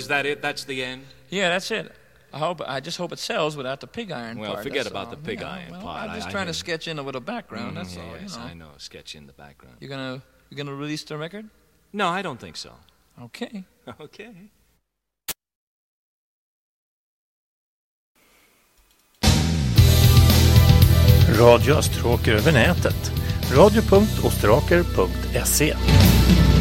Is that it? That's the end? Yeah, that's it. I just hope it sells without the pig iron part. Well, forget that's about all. the pig iron part. I'm just trying to sketch in with a background. That's all. Yes, You know. I know. Sketch in the background. You're gonna release the record? No, I don't think so. Okay. Okay. Radio Österåker över nätet. radio.osteråker.se